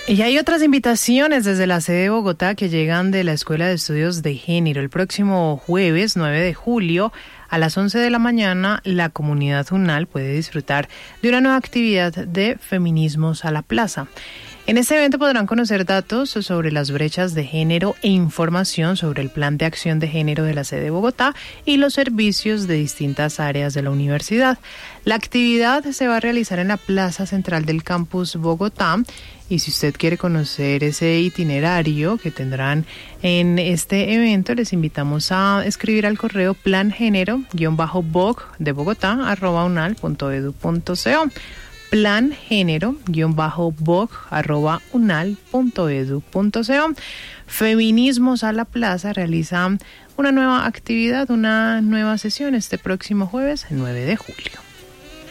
Y hay otras invitaciones desde la sede de Bogotá que llegan de la Escuela de Estudios de Género. El próximo jueves 9 de julio a las 11 de la mañana, la comunidad UNAL puede disfrutar de una nueva actividad de Feminismos a la Plaza. En este evento podrán conocer datos sobre las brechas de género e información sobre el plan de acción de género de la sede de Bogotá y los servicios de distintas áreas de la universidad. La actividad se va a realizar en la plaza central del campus Bogotá. Y si usted quiere conocer ese itinerario que tendrán en este evento, les invitamos a escribir al correo plangénero-bog de Bogotá@unal.edu.co. plangénero-bog@unal.edu.co. Feminismos a la Plaza realiza una nueva actividad, una nueva sesión este próximo jueves 9 de julio.